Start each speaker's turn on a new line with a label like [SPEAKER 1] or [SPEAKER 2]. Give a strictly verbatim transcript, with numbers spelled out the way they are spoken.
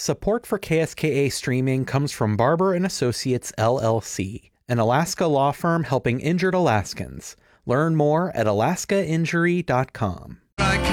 [SPEAKER 1] Support for K S K A streaming comes from Barber and Associates, L L C, an Alaska law firm helping injured Alaskans. Learn more at alaska injury dot com.